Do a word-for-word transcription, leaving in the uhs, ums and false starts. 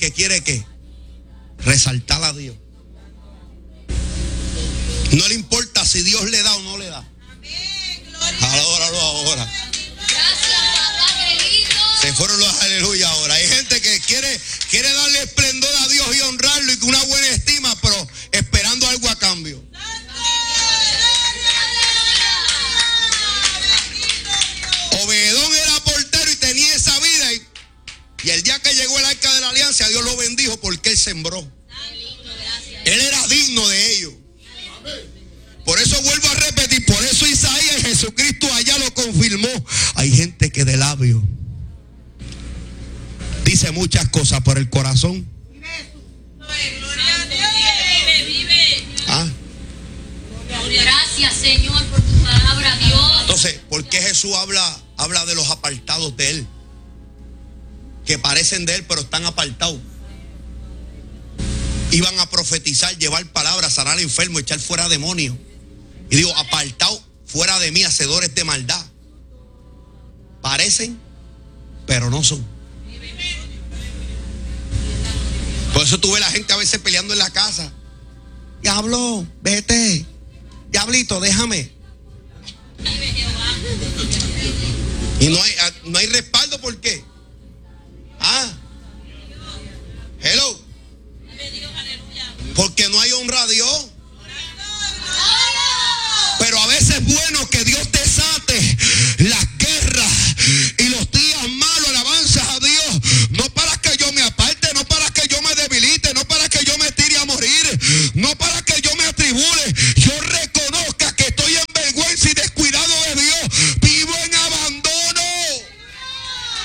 que quiere ¿qué? Resaltar a Dios. No le importa si Dios le da o no le da. Adóralo ahora. Se fueron los aleluya ahora. Hay gente que quiere, quiere darle esplendor a Dios y honrarlo y con una buena estima, pero esperando algo a cambio. Obededón era portero y tenía esa vida. Y, y el día que llegó el arca de la alianza, Dios lo bendijo porque él sembró. Él era digno de ello. Por eso vuelvo a repetir, por eso Isaías, Jesucristo allá lo confirmó. Hay gente que de labio dice muchas cosas, por el corazón. ¿Ah? Gracias, Señor, por tu palabra, Dios. Entonces, ¿por qué Jesús habla, habla de los apartados de él? Que parecen de él, pero están apartados. Iban a profetizar, llevar palabras, sanar al enfermo, echar fuera demonios. Y digo, apartados fuera de mí, hacedores de maldad. Parecen, pero no son. Por eso tú ves la gente a veces peleando en la casa. Diablo, vete. Diablito, déjame. Y no hay, no hay respaldo, ¿por qué? Ah. Hello. Porque no hay honra a Dios. Pero a veces es bueno que Dios te